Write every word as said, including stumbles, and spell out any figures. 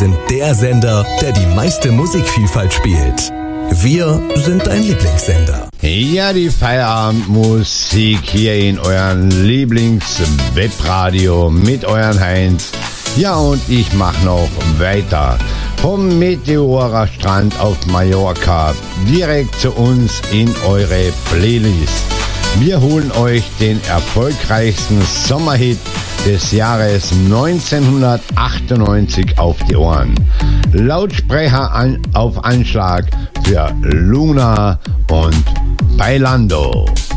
sind der Sender, der die meiste Musikvielfalt spielt. Wir sind dein Lieblingssender. Ja, die Feierabendmusik hier in euren Lieblings-Webradio mit euren Heinz. Ja, und ich mache noch weiter. Vom Meteora Strand auf Mallorca direkt zu uns in eure Playlist. Wir holen euch den erfolgreichsten Sommerhit des Jahres neunzehnhundertachtundneunzig auf die Ohren. Lautsprecher an, auf Anschlag für Luna und Bailando.